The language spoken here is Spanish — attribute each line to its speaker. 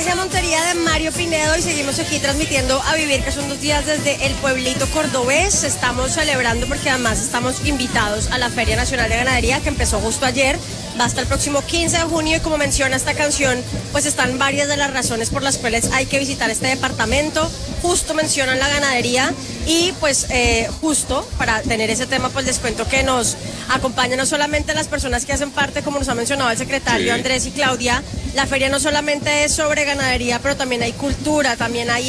Speaker 1: Feria Montería de Mario Pinedo y seguimos aquí transmitiendo a Vivir, que son 2 días desde el pueblito cordobés. Estamos celebrando porque además estamos invitados a la Feria Nacional de Ganadería que empezó justo ayer. Va hasta el próximo 15 de junio y como menciona esta canción, pues están varias de las razones por las cuales hay que visitar este departamento. Justo mencionan la ganadería y pues justo para tener ese tema pues les cuento que nos acompañan no solamente las personas que hacen parte, como nos ha mencionado el secretario Andrés y Claudia. La feria no solamente es sobre ganadería, pero también hay cultura, también hay